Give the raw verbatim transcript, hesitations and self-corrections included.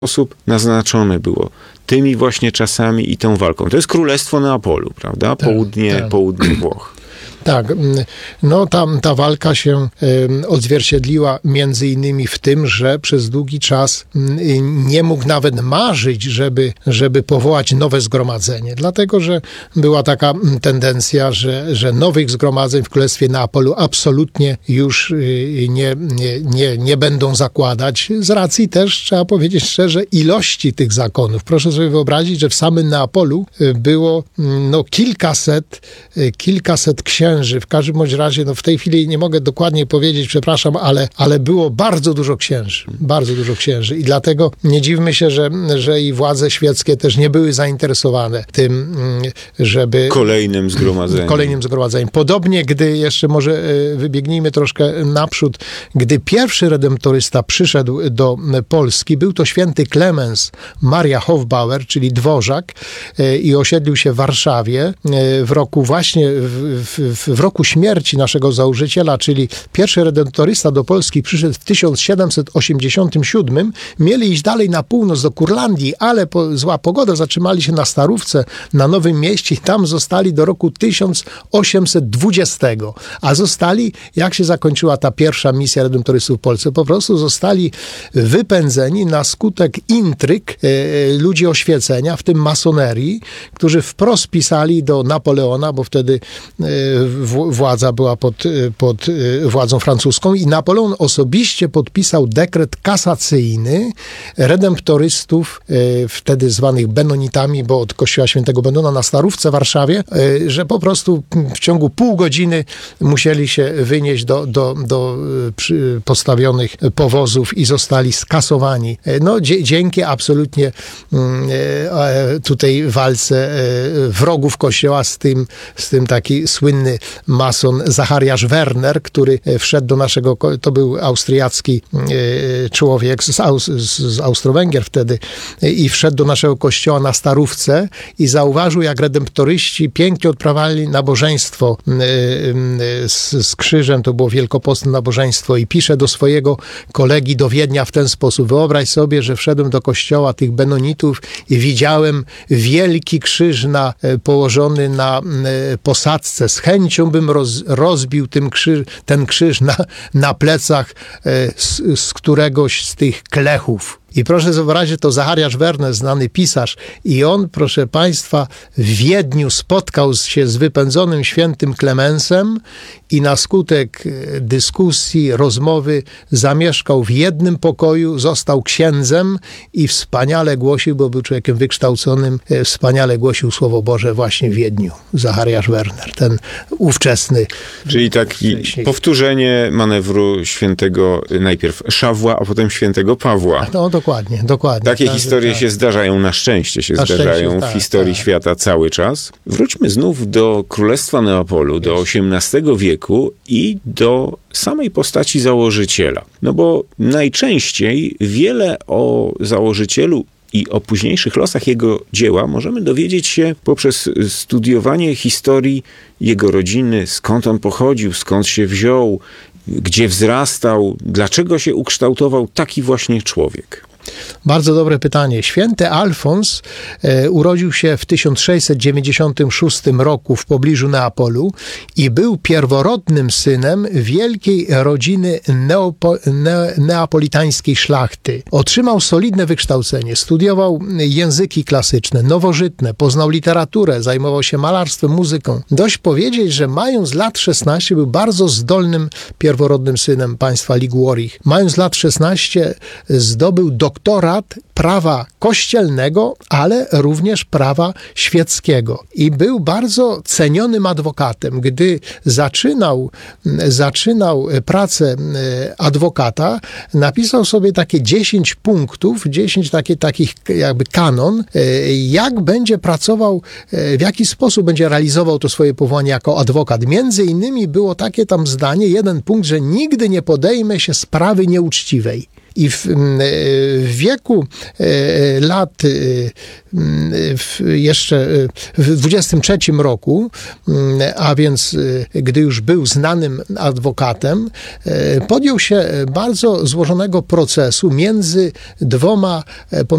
sposób naznaczone było tymi właśnie czasami i tą walką. To jest Królestwo Neapolu, prawda? Południe, tak, tak. południe Włoch. Tak, no tam ta walka się y, odzwierciedliła między innymi w tym, że przez długi czas y, nie mógł nawet marzyć, żeby, żeby powołać nowe zgromadzenie. Dlatego, że była taka tendencja, że, że nowych zgromadzeń w Królestwie Neapolu absolutnie już y, nie, nie, nie, nie będą zakładać. Z racji też, trzeba powiedzieć szczerze, ilości tych zakonów. Proszę sobie wyobrazić, że w samym Neapolu było no, kilkaset, kilkaset księży. W każdym bądź razie, no w tej chwili nie mogę dokładnie powiedzieć, przepraszam, ale, ale było bardzo dużo księży. Bardzo dużo księży. I dlatego nie dziwmy się, że, że i władze świeckie też nie były zainteresowane tym, żeby... Kolejnym zgromadzeniem. Kolejnym zgromadzeniem. Podobnie, gdy jeszcze może wybiegnijmy troszkę naprzód, gdy pierwszy redemptorysta przyszedł do Polski, był to święty Klemens Maria Hofbauer, czyli dworzak, i osiedlił się w Warszawie w roku właśnie w, w, w roku śmierci naszego założyciela, czyli pierwszy redemptorysta do Polski przyszedł w tysiąc siedemset osiemdziesiątym siódmym. Mieli iść dalej na północ do Kurlandii, ale po, zła pogoda, zatrzymali się na Starówce, na Nowym Mieście i tam zostali do roku tysiąc osiemset dwudziestego. A zostali, jak się zakończyła ta pierwsza misja redemptorystów w Polsce, po prostu zostali wypędzeni na skutek intryg e, ludzi oświecenia, w tym masonerii, którzy wprost pisali do Napoleona, bo wtedy e, władza była pod, pod władzą francuską i Napoleon osobiście podpisał dekret kasacyjny redemptorystów, wtedy zwanych Benonitami, bo od kościoła świętego Benona na Starówce w Warszawie, że po prostu w ciągu pół godziny musieli się wynieść do, do, do postawionych powozów i zostali skasowani. No, dzięki absolutnie tutaj walce wrogów kościoła z tym, z tym taki słynny mason Zachariasz Werner, który wszedł do naszego, to był austriacki człowiek z, Aus, z Austro-Węgier wtedy i wszedł do naszego kościoła na Starówce i zauważył, jak redemptoryści pięknie odprawiali nabożeństwo z, z krzyżem, to było wielkopostne nabożeństwo i pisze do swojego kolegi do Wiednia w ten sposób: wyobraź sobie, że wszedłem do kościoła tych Benonitów i widziałem wielki krzyż na, położony na posadzce. Z chęcią bym roz, rozbił tym krzyż, ten krzyż na, na plecach e, z, z któregoś z tych klechów. I proszę wyobrazić, to Zachariasz Werner, znany pisarz, i on, proszę państwa, w Wiedniu spotkał się z wypędzonym świętym Klemensem i na skutek dyskusji, rozmowy zamieszkał w jednym pokoju, został księdzem i wspaniale głosił, bo był człowiekiem wykształconym, wspaniale głosił Słowo Boże właśnie w Wiedniu. Zachariasz Werner, ten ówczesny. Czyli taki powtórzenie manewru świętego najpierw Szawła, a potem świętego Pawła. No, Dokładnie, dokładnie. Takie tak, historie tak. się zdarzają, na szczęście się na zdarzają szczęście, w tak, historii tak. świata cały czas. Wróćmy znów do Królestwa Neapolu, do osiemnastego wieku i do samej postaci założyciela. No bo najczęściej wiele o założycielu i o późniejszych losach jego dzieła możemy dowiedzieć się poprzez studiowanie historii jego rodziny, skąd on pochodził, skąd się wziął, gdzie wzrastał, dlaczego się ukształtował taki właśnie człowiek. Bardzo dobre pytanie. Święty Alfons e, urodził się w tysiąc sześćset dziewięćdziesiątym szóstym roku w pobliżu Neapolu i był pierworodnym synem wielkiej rodziny neopo, ne, neapolitańskiej szlachty. Otrzymał solidne wykształcenie, studiował języki klasyczne, nowożytne, poznał literaturę, zajmował się malarstwem, muzyką. Dość powiedzieć, że mając lat szesnaście był bardzo zdolnym pierworodnym synem państwa Liguorii. Mając lat szesnaście zdobył doktorat prawa kościelnego, ale również prawa świeckiego. I był bardzo cenionym adwokatem. Gdy zaczynał, zaczynał pracę adwokata, napisał sobie takie dziesięć punktów, dziesięć takie, takich jakby kanon, jak będzie pracował, w jaki sposób będzie realizował to swoje powołanie jako adwokat. Między innymi było takie tam zdanie, jeden punkt, że nigdy nie podejmę się sprawy nieuczciwej. I w, w wieku lat, w jeszcze w dwudziestym trzecim roku, a więc gdy już był znanym adwokatem, podjął się bardzo złożonego procesu między dwoma